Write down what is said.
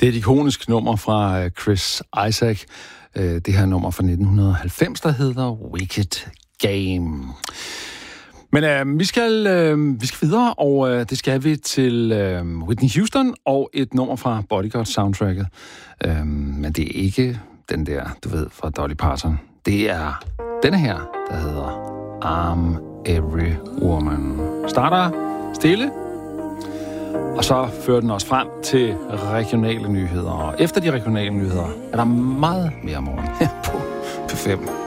Det er et ikonisk nummer fra Chris Isaak. Det her nummer fra 1990, der hedder Wicked Game. Men vi skal videre, og det skal vi til Whitney Houston og et nummer fra Bodyguard-soundtracket. Men det er ikke den der, du ved, fra Dolly Parton. Det er denne her, der hedder I'm Every Woman. Starter stille, og så fører den os frem til regionale nyheder. Og efter de regionale nyheder er der meget mere morgen her på P5.